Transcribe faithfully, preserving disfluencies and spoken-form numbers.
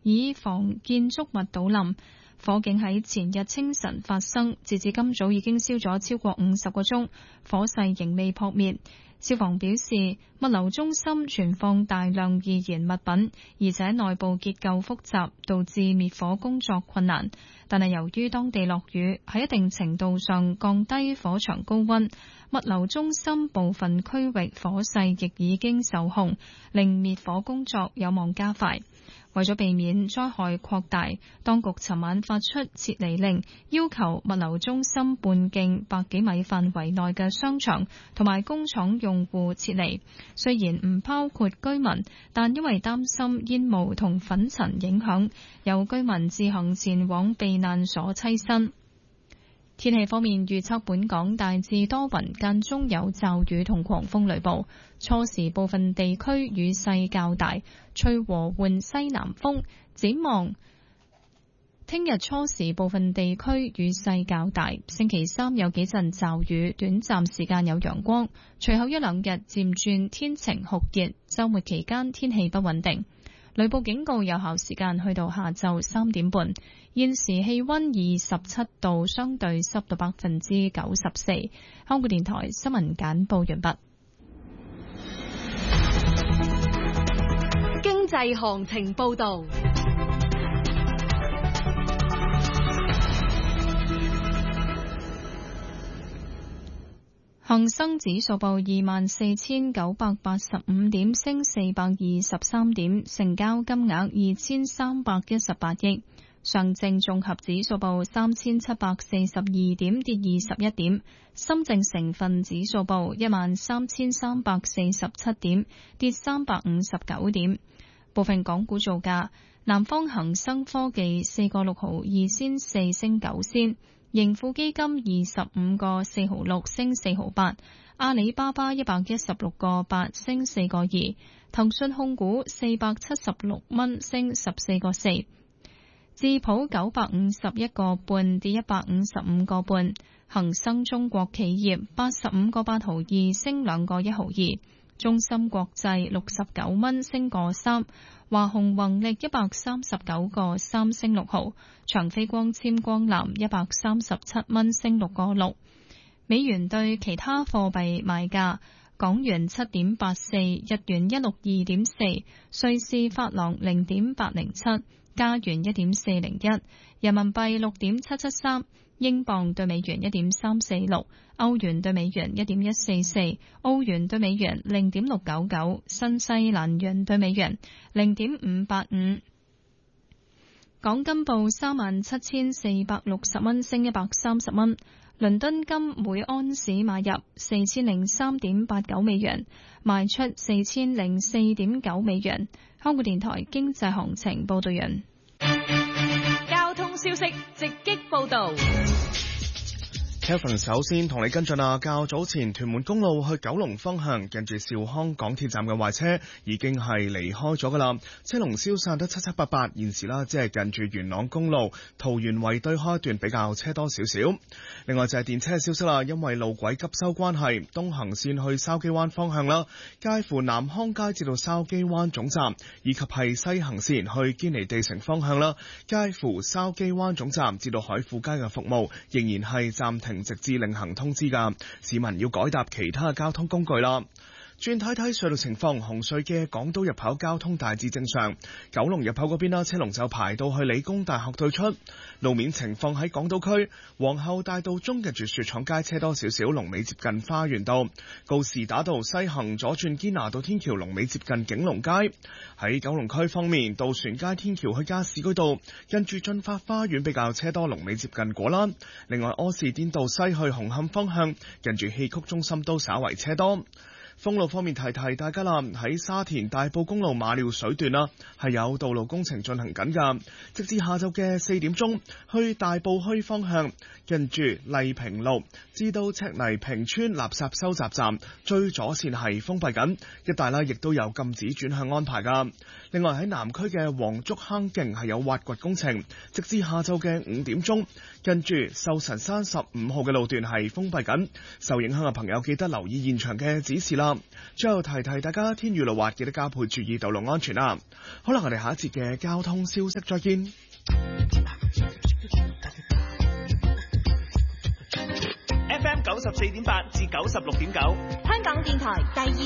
以防建築物倒冧。火警喺前日清晨發生，截至今早已經燒咗超過五十個鐘，火勢仍未撲滅。消防表示，物流中心存放大量易燃物品，而且內部結構複雜，導致滅火工作困難。但係由於當地落雨，喺一定程度上降低火場高溫，物流中心部分區域火勢亦已經受控，令滅火工作有望加快。為咗避免災害擴大，當局尋晚發出撤離令，要求物流中心半徑百幾米範圍內嘅商場同埋工廠用戶撤離。雖然唔包括居民，但因為擔心煙霧同粉塵影響，有居民自行前往避難所棲身。天氣方面預測，本港大致多雲，間中有驟雨同狂風雷暴，初時部分地區雨勢較大，吹和緩西南風。展望聽日初時部分地區雨勢較大，星期三有幾陣驟雨，短暫時間有陽光，隨後一兩日漸轉天晴酷熱，週末期間天氣不穩定。雷暴警告有效時間去到下晝三點半。現時氣溫二十七度，相對濕度百分之九十四。香港電台新聞簡報完畢。 經濟行情報道。 恒生指數報二萬四千九百八十五點，升四百二十三點，成交金額二千三百一十八億。上證綜合指數報三千七百四十二點，跌二十一點。深證成分指數報一萬三千三百四十七點，跌三百五十九點。部分港股造價：南方恒生科技四個六毫二仙四升九仙。盈富基金二十五個四毫六升四毫八，阿里巴巴一百一十六個八升四個二，騰訊控股四百七十六蚊升十四個四，智普九百五十一個半跌一百五十五個半，恒生中國企業八十五個八毫二升兩個一毫二，中芯國際六十九蚊升個三。華虹宏力一百三十九個三升六毫，長飛光纖光纜一百三十七蚊升六個六。美元對其他貨幣賣價：港元七點八四，日元一六二點四，瑞士法郎零點八零七，加元一點四零一，人民幣六點七七三。英鎊對美元一點三四六，歐元對美元一點一四四，澳元對美元零點六九九，新西蘭元對美元零點五八五。港金報三萬七千四百六十蚊，升一百三十蚊。倫敦金每安士買入四千零三點八九美元，賣出四千零四點九美元。香港電台經濟行情報道完。 交通消息直擊報道。 Kevin 首先同你跟進啊，較早前屯門公路去九龍方向近住兆康港鐵站嘅壞車已經係離開咗噶啦，車龍消散得七七八八，現時啦即係近住元朗公路桃園圍對開一段比較車多少少。另外就係電車消息啦，因為路軌急修關係，東行線去筲箕灣方向啦，介乎南康街至到筲箕灣總站，以及係西行線去堅尼地城方向啦，介乎筲箕灣總站至到海富街嘅服務仍然係暫停，直至另行通知噶，市民要改搭其他交通工具啦。轉睇睇隧道情況，紅隧嘅港島入口交通大致正常，九龍入口嗰邊啦，車龍就排到去理工大學對出。路面情況喺港島區皇后大道中近住雪廠街車多少少，龍尾接近花園道；告士打道西行左轉堅拿道天橋，龍尾接近景隆街。喺九龍區方面，渡船街天橋去加士居道近住駿發花園比較車多，龍尾接近果欄。另外柯士甸道西去紅磡方向近住戲曲中心都稍為車多。封路方面提提大家啦，喺沙田大埔公路馬料水段啦，係有道路工程進行緊噶，直至下晝嘅四點鐘，去大埔墟方向，近住麗平路至到赤泥坪村垃圾收集站最左線係封閉緊，一帶啦亦都有禁止轉向安排噶。另外喺南區嘅黃竹坑徑係有挖掘工程，直至下晝嘅五點鐘，近住壽臣山十五號嘅路段係封閉緊，受影響嘅朋友記得留意現場嘅指示啦。 啦。最後提提大家，天雨路滑，記得加倍注意道路安全啦。好啦，我哋下一節嘅交通消息再見。 F M 九十四點八至九十六點九， 香港電台第二